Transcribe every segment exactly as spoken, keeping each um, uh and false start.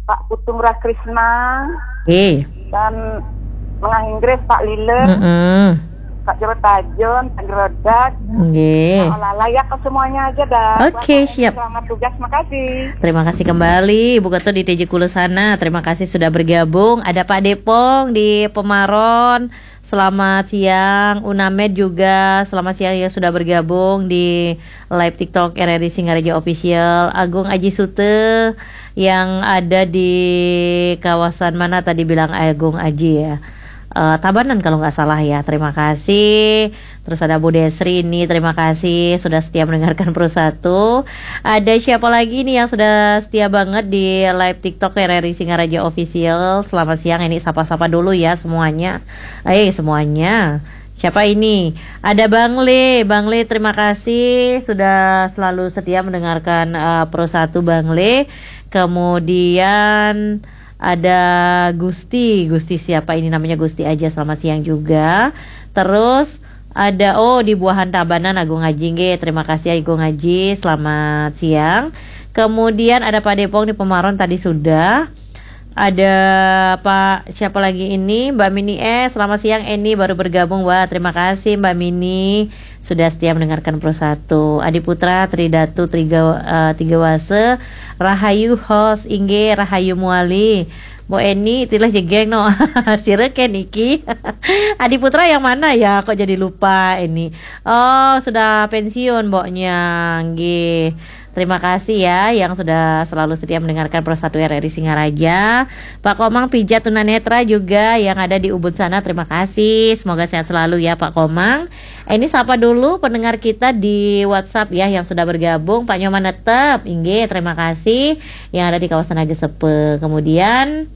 Pak Putung Krishna, Eh. dan Tengah Inggris Pak Lile, Heeh. Kak Jero Tajon, Kak Gerodak, Nggih. nah, Olala ya ke semuanya aja dah. Oke, Bapak, siap. Selamat tugas, makasih. Terima kasih kembali Ibu Ketua di T J Kulesana. Terima kasih sudah bergabung. Ada Pak Depong di Pemaron. Selamat siang. Unamed juga selamat siang yang sudah bergabung di live TikTok R R I Singaraja Official. Agung Aji Sute yang ada di kawasan mana tadi bilang Agung Aji ya? Uh, Tabanan kalau nggak salah ya. Terima kasih. Terus ada Bu Desri ini, terima kasih sudah setia mendengarkan Pro satu. Ada siapa lagi nih yang sudah setia banget di live TikTok R R I Singaraja Official. Selamat siang, ini sapa-sapa dulu ya semuanya. Eh semuanya. Siapa ini? Ada Bang Le. Bang Le, terima kasih sudah selalu setia mendengarkan uh, Pro satu Bang Le. Kemudian ada Gusti. Gusti siapa ini, namanya Gusti aja, selamat siang juga. Terus ada oh di Buahan Tabanan Agung Haji nge. Terima kasih Agung Haji, selamat siang. Kemudian ada Pak Depong di Pemaron tadi sudah. Ada Pak siapa lagi ini, Mbak Mini eh selamat siang. Eni baru bergabung. Wah, terima kasih Mbak Mini sudah setia mendengarkan Pro satu. Adi Putra, Tridatu, Triga, uh, Tiga Wase, Rahayu host Ingge, Rahayu Muali. Bo Eni tilah jegeng no. Sireke Niki. Adi Putra yang mana ya? Kok jadi lupa ini. Oh, sudah pensiun Mboknya. Nggih. Terima kasih ya yang sudah selalu setia mendengarkan Pro satu R R I Singaraja. Pak Komang Pijat Tunanetra juga yang ada di Ubud sana, terima kasih. Semoga sehat selalu ya Pak Komang. Eh, ini sapa dulu pendengar kita di WhatsApp ya yang sudah bergabung. Pak Nyoman Netep, Ingge, terima kasih yang ada di kawasan Aja Sepe. Kemudian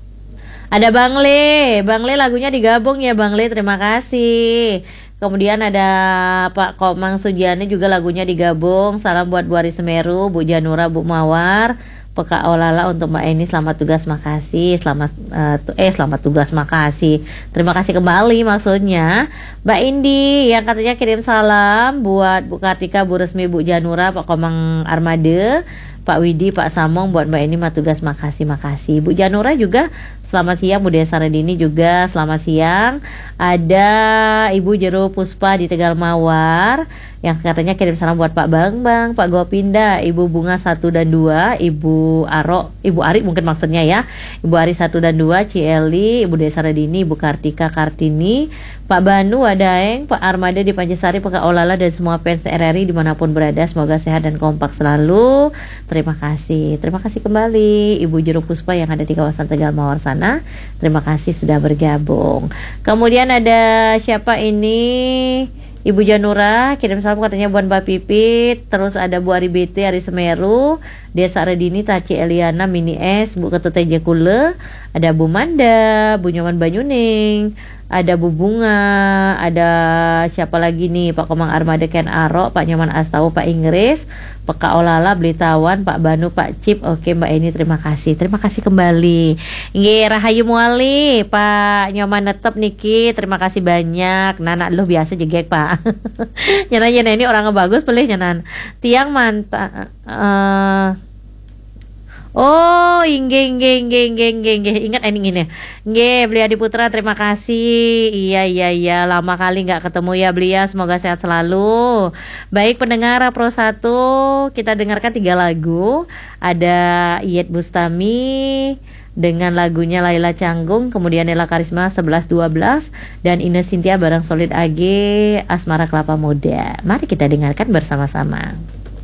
ada Bang Le. Bang Le lagunya digabung ya Bang Le, terima kasih. Kemudian ada Pak Komang Sugiani juga lagunya digabung. Salam buat Bu Ari Semeru, Bu Janura, Bu Mawar, Peka Olala untuk Mbak Eni. Selamat tugas, makasih. Selamat uh, eh selamat tugas, makasih. Terima kasih kembali maksudnya. Mbak Indi yang katanya kirim salam buat Bu Kartika, Bu Resmi, Bu Janura, Pak Komang Armade, Pak Widi, Pak Samong, buat Mbak Eni mah tugas, makasih, makasih. Bu Janura juga selamat siang. Bu Desa Redini juga selamat siang. Ada Ibu Jero Puspa di Tegal Mawar yang katanya kirim salam buat Pak Bambang, Pak Gopinda, Ibu Bunga satu dan dua, Ibu Aro, Ibu Ari mungkin maksudnya ya, Ibu Ari satu dan dua, Cieli, Ibu Desa Redini, Ibu Kartika Kartini, Pak Banu Wadaeng, Pak Armada di Pancasari, Pak Olala, dan semua fans R R I dimanapun berada, semoga sehat dan kompak selalu. Terima kasih. Terima kasih kembali Ibu Jero Puspa yang ada di kawasan Tegal Mawar sana. Terima kasih sudah bergabung. Kemudian ada siapa ini? Ibu Janura kirim salam katanya buat Mbak Pipit. Terus ada Bu Ari B T, Ari Semeru, Desa Redini, Taci Eliana, Mini S, Bu Ketut T J Kule, ada Bu Manda, Bu Nyoman Banyuning, ada Bu Bunga, ada siapa lagi nih, Pak Komang Armada Ken Aro, Pak Nyoman Astau, Pak Inggris, Peka Olala, Blitawan, Pak Banu, Pak Cip. Oke Mbak Eni, terima kasih. Terima kasih kembali. Nggih, Rahayu Muali, Pak Nyoman Netep Niki, terima kasih banyak. Nana lu biasa jegek Pak. Nyanan nyanan ini orang bagus pilih nyanan. Tiang manta uh, Oh, ingge ingge ingge ingge ingge ingge ingat ini ini. Nggih, Belia Adi Putra, terima kasih. Iya iya iya, lama kali nggak ketemu ya Belia. Semoga sehat selalu. Baik pendengar Pro satu, kita dengarkan tiga lagu. Ada Iyet Bustami dengan lagunya Laila Canggung, kemudian Nela Karisma sebelas dua belas, dan Ines Sintia bareng Solid A G Asmara Kelapa Muda. Mari kita dengarkan bersama-sama.